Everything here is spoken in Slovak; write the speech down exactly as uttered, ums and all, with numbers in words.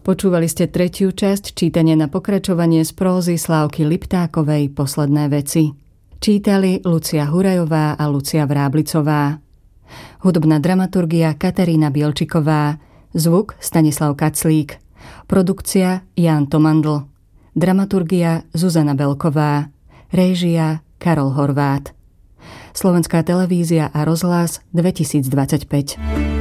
Počúvali ste tretiu časť čítania na pokračovanie z prózy Slávky Liptákovej Posledné veci. Čítali Lucia Hurajová a Lucia Vráblicová. Hudobná dramaturgia Katarína Bielčiková. Zvuk Stanislav Kaclík. Produkcia Ján Tomandl. Dramaturgia Zuzana Belková. Réžia Karol Horvát. Slovenská televízia a rozhlas dvetisícdvadsaťpäť.